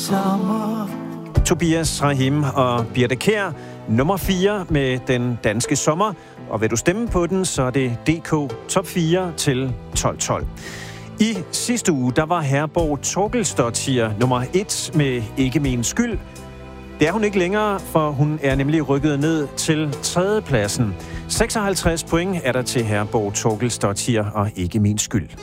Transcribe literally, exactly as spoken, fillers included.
sommer. Tobias Rahim og Birte Kjær, nummer fire med Den Danske Sommer. Og vil du stemme på den, så er det D K top fire til tolv tolv. I sidste uge, der var Herborg Torkelsdottir nummer et med Ikke Min Skyld. Det er hun ikke længere, for hun er nemlig rykket ned til tredjepladsen. seksoghalvtreds point er der til Herborg Torkelsdottir og Ikke Min Skyld.